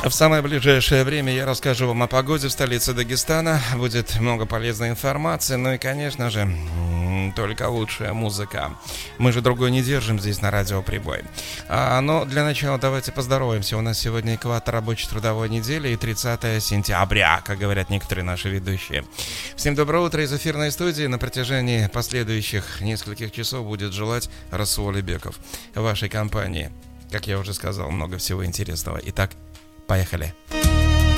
В самое ближайшее время я расскажу вам о погоде в столице Дагестана. Будет много полезной информации, ну и, конечно же, только лучшая музыка. Мы же другой не держим здесь на радио Прибой. Но для начала давайте поздороваемся. У нас сегодня экватор рабочей трудовой недели и 30 сентября, как говорят некоторые наши ведущие. Всем доброе утро из эфирной студии. На протяжении последующих нескольких часов будет желать Расул Алибеков в вашей компании. Как я уже сказал, много всего интересного. Итак, поехали.